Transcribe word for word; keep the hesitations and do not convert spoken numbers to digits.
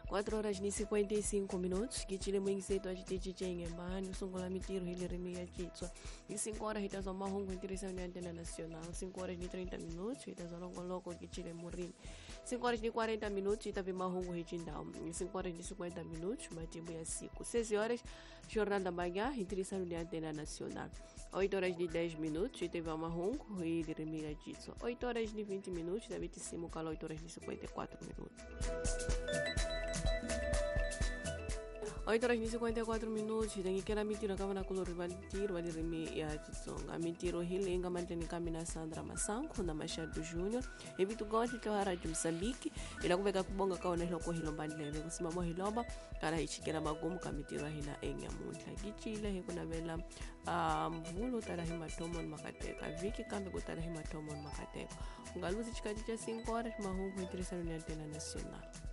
quatro horas e cinquenta e cinco minutos, que chile muito cedo a gente tinha banho, são com a mitiro ele remia chitso. E cinco horas está só marrom com interessante na antena nacional, cinco horas e trinta minutos, está só não coloco que chile morim. cinco horas e quarenta minutos, está bem marrom com hitindão. E cinco horas e cinquenta minutos, matimbo e cinco. seis horas, jornal da manhã, interessante na antena nacional. oito horas e dez minutos, teve marrom com ele remia chitso. oito horas e vinte minutos, da vinte e cinco calo oito horas e cinquenta e quatro minutos. oito horas e cinquenta e quatro minutos, tem que era mentira que na color mentira, vai remi ya tsonga mentira hilenga manteni kamina Sandra Masanko na Machado Júnior evitu gote to Rádio Moçambique ila kuveka kubonga kaona hiloko hilombandleve kusimamo hilomba kala ichikela magumu kamitira hina enyamuntla gichile hikuna vela mvulo tala himatomo makateka viki kambe kutala himatomo makateka ungaluzi chikati cha cinco horas mahungu interesano ni antena nacional.